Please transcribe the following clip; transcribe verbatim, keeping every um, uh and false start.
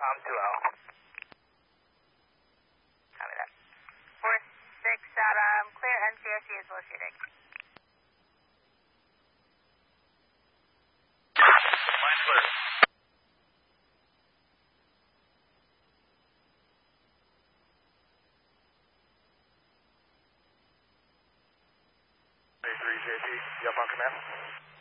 Tom two oh. Copy that. four six out, um, clear N C S C associated. Line clear. three J P, you up on command?